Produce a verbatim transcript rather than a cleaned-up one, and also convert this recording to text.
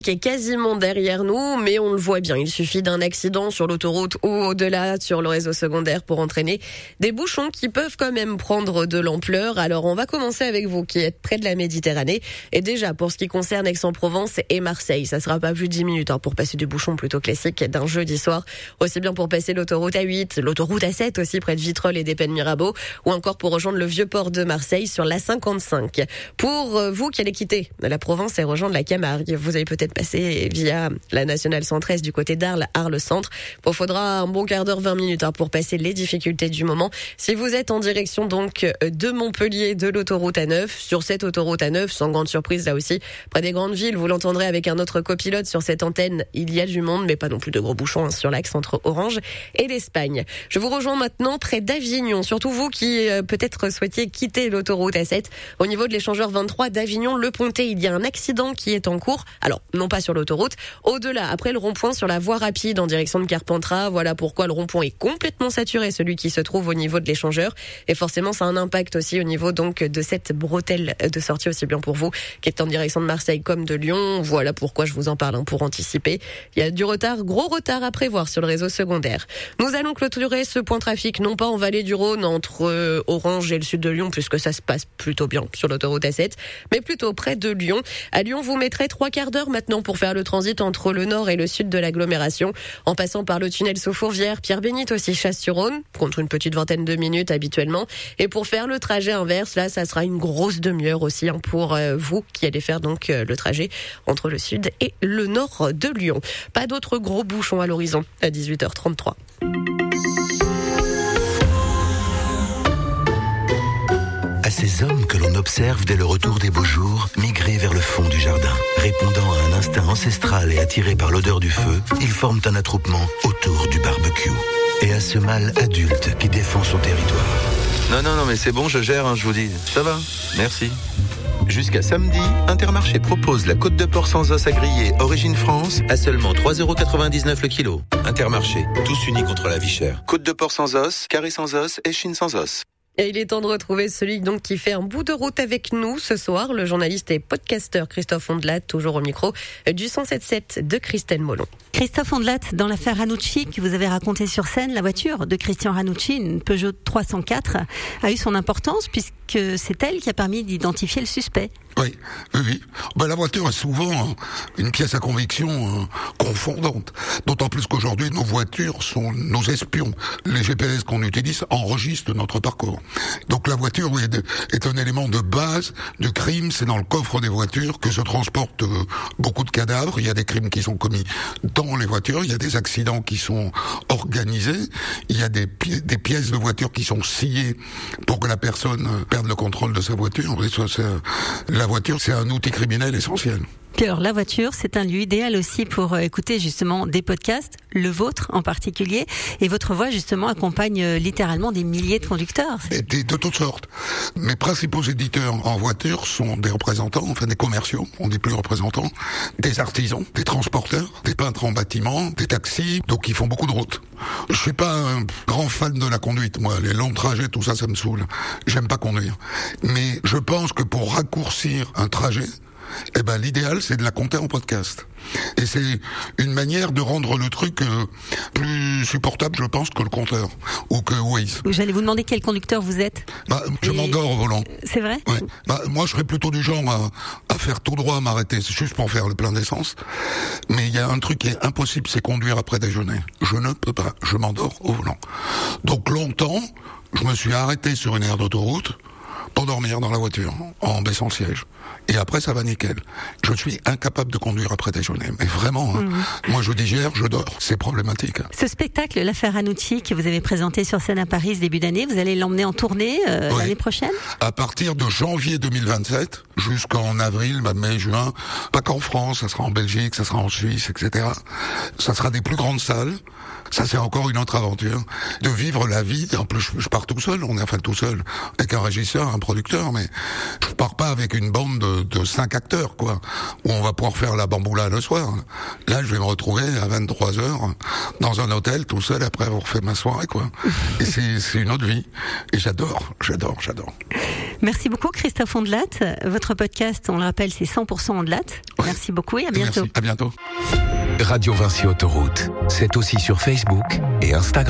qui est quasiment derrière nous, mais on le voit bien. Il suffit d'un accident sur l'autoroute ou au-delà sur le réseau secondaire pour entraîner des bouchons qui peuvent quand même prendre de l'ampleur. Alors on va commencer avec vous qui êtes près de la Méditerranée. Et déjà pour ce qui concerne Aix-en-Provence et Marseille, ça sera pas plus de dix minutes hein, pour passer des bouchons plutôt classiques d'un jeudi soir. Aussi bien pour passer l'autoroute A huit, l'autoroute A sept aussi près de Vitrolles et des Pennes-Mirabeau, ou encore pour rejoindre le vieux port de Marseille sur l'A cinquante-cinq. Pour vous qui allez quitter la Provence et rejoindre la Camargue, vous avez peut-être passer via la nationale cent treize du côté d'Arles, Arles-Centre. Il faudra un bon quart d'heure, vingt minutes hein, pour passer les difficultés du moment. Si vous êtes en direction donc de Montpellier, de l'autoroute A neuf, sur cette autoroute A neuf, sans grande surprise là aussi, près des grandes villes, vous l'entendrez avec un autre copilote sur cette antenne, il y a du monde, mais pas non plus de gros bouchons hein, sur l'axe entre Orange et l'Espagne. Je vous rejoins maintenant près d'Avignon, surtout vous qui euh, peut-être souhaitiez quitter l'autoroute A sept. Au niveau de l'échangeur vingt-trois d'Avignon-Le Pontet, il y a un accident qui est en cours. Alors, non pas sur l'autoroute, au-delà, après le rond-point sur la voie rapide en direction de Carpentras. Voilà pourquoi le rond-point est complètement saturé, celui qui se trouve au niveau de l'échangeur. Et forcément, ça a un impact aussi au niveau donc de cette bretelle de sortie, aussi bien pour vous qui êtes en direction de Marseille comme de Lyon. Voilà pourquoi je vous en parle hein, pour anticiper. Il y a du retard, gros retard à prévoir sur le réseau secondaire. Nous allons clôturer ce point trafic, non pas en vallée du Rhône entre euh, Orange et le sud de Lyon, puisque ça se passe plutôt bien sur l'autoroute A sept, mais plutôt près de Lyon. À Lyon, vous mettrez trois quarts d'heure maintenant pour faire le transit entre le nord et le sud de l'agglomération, en passant par le tunnel sous Fourvière, Pierre-Bénite aussi, Chasse-sur-Rhône, contre une petite vingtaine de minutes habituellement. Et pour faire le trajet inverse, là, ça sera une grosse demi-heure aussi hein, pour euh, vous qui allez faire donc euh, le trajet entre le sud et le nord de Lyon. Pas d'autres gros bouchons à l'horizon à dix-huit heures trente-trois. À ces hommes que l'on observe dès le retour des beaux jours, migrer vers le fond du jardin. Répondant à un instinct ancestral et attirés par l'odeur du feu, ils forment un attroupement autour du barbecue. Et à ce mâle adulte qui défend son territoire. Non, non, non, mais c'est bon, je gère, hein, je vous dis. Ça va, merci. Jusqu'à samedi, Intermarché propose la côte de porc sans os à griller Origine France à seulement trois euros quatre-vingt-dix-neuf le kilo. Intermarché, tous unis contre la vie chère. Côte de porc sans os, carré sans os et chine sans os. Et il est temps de retrouver celui donc qui fait un bout de route avec nous ce soir, le journaliste et podcasteur Christophe Ondelat, toujours au micro du cent sept sept de Christelle Molon. Christophe Ondelat, dans l'affaire Ranucci que vous avez racontée sur scène, la voiture de Christian Ranucci, une Peugeot trois cent quatre, a eu son importance puisque c'est elle qui a permis d'identifier le suspect. Oui, oui, oui. Ben, la voiture est souvent une pièce à conviction euh, confondante. D'autant plus qu'aujourd'hui, nos voitures sont nos espions. Les G P S qu'on utilise enregistrent notre parcours. Donc la voiture oui, est un élément de base du crime. C'est dans le coffre des voitures que se transportent euh, beaucoup de cadavres. Il y a des crimes qui sont commis dans les voitures. Il y a des accidents qui sont organisés. Il y a des, pi- des pièces de voiture qui sont sciées pour que la personne euh, perde le contrôle de sa voiture. Et ça, c'est, la voiture, c'est un outil criminel essentiel. Puis alors, la voiture, c'est un lieu idéal aussi pour euh, écouter justement des podcasts, le vôtre en particulier, et votre voix justement accompagne euh, littéralement des milliers de conducteurs. Et de, de toutes sortes. Mes principaux éditeurs en voiture sont des représentants, enfin des commerciaux, on dit plus représentants, des artisans, des transporteurs, des peintres en bâtiment, des taxis, donc ils font beaucoup de routes. Je suis pas un grand fan de la conduite, moi, les longs trajets, tout ça, ça me saoule. J'aime pas conduire. Mais je pense que pour raccourcir un trajet, eh ben l'idéal c'est de la compter en podcast. Et c'est une manière de rendre le truc euh, plus supportable, je pense, que le compteur ou que Waze. J'allais vous demander quel conducteur vous êtes. Bah, je Et... m'endors au volant. C'est vrai ? Ouais. Bah, moi, je serais plutôt du genre à, à faire tout droit, à m'arrêter, c'est juste pour faire le plein d'essence. Mais il y a un truc qui est impossible, c'est conduire après déjeuner. Je ne peux pas, je m'endors au volant. Donc longtemps, je me suis arrêté sur une aire d'autoroute pour dormir dans la voiture, en baissant le siège. Et après, ça va nickel. Je suis incapable de conduire après déjeuner. Mais vraiment, hein, mmh. moi je digère, je dors. C'est problématique. Ce spectacle, l'affaire Ranucci, que vous avez présenté sur scène à Paris ce début d'année, vous allez l'emmener en tournée euh, oui. l'année prochaine ? À partir de janvier deux mille vingt-sept, jusqu'en avril, bah, mai, juin, pas qu'en France, ça sera en Belgique, ça sera en Suisse, et cetera. Ça sera des plus grandes salles. Ça, c'est encore une autre aventure. De vivre la vie. En plus, je pars tout seul. On est enfin tout seul avec un régisseur, un producteur, mais je pars pas avec une bande de, de cinq acteurs, quoi, où on va pouvoir faire la bamboula le soir. Là, je vais me retrouver à vingt-trois heures dans un hôtel tout seul après avoir fait ma soirée, quoi. Et c'est, c'est une autre vie. Et j'adore, j'adore, j'adore. Merci beaucoup, Christophe Ondelat. Votre podcast, on le rappelle, c'est cent pour cent Ondelat. Ouais. Merci beaucoup et à bientôt. Merci. À bientôt. Radio Vinci Autoroute, c'est aussi sur Facebook et Instagram.